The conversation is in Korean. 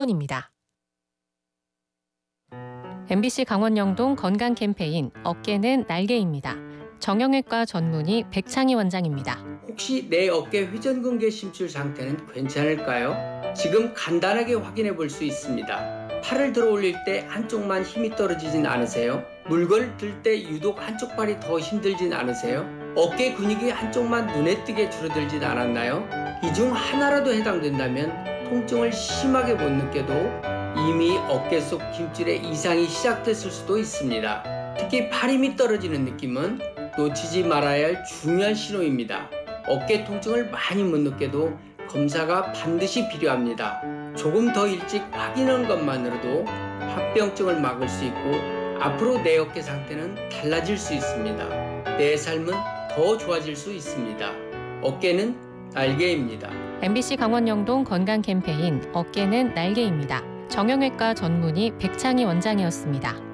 입니다. MBC 강원 영동 건강 캠페인 어깨는 날개입니다. 정형외과 전문의 백창희 원장입니다. 혹시 내 어깨 회전근개 심줄 상태는 괜찮을까요? 지금 간단하게 확인해 볼 수 있습니다. 팔을 들어 올릴 때 한쪽만 힘이 떨어지진 않으세요? 물건을 들 때 유독 한쪽 발이 더 힘들진 않으세요? 어깨 근육이 한쪽만 눈에 띄게 줄어들진 않았나요? 이 중 하나라도 해당된다면 통증을 심하게 못 느껴도 이미 어깨 속 힘줄에 이상이 시작됐을 수도 있습니다. 특히 팔 힘이 떨어지는 느낌은 놓치지 말아야 할 중요한 신호입니다. 어깨 통증을 많이 못 느껴도 검사가 반드시 필요합니다. 조금 더 일찍 확인하는 것만으로도 합병증을 막을 수 있고 앞으로 내 어깨 상태는 달라질 수 있습니다. 내 삶은 더 좋아질 수 있습니다. 어깨는 날개입니다. MBC 강원 영동 건강 캠페인 어깨는 날개입니다. 정형외과 전문의 백창희 원장이었습니다.